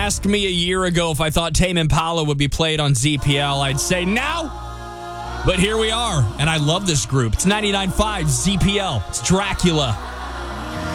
asked me a year ago if I thought Tame Impala would be played on ZPL, I'd say no. But here we are, and I love this group. It's 99.5 ZPL. It's Dracula.